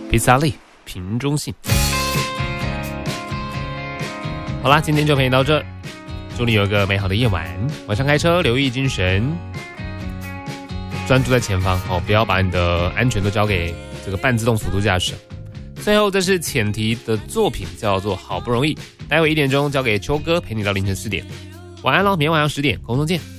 披萨利瓶中信。好啦，今天就陪你到这，祝你有一个美好的夜晚。晚上开车留意精神，专注在前方哦，不要把你的安全都交给这个半自动辅助驾驶。最后，这是浅提的作品，叫做《好不容易》。待会1点钟交给秋哥陪你到凌晨4点。晚安喽，明天晚上10点空中见。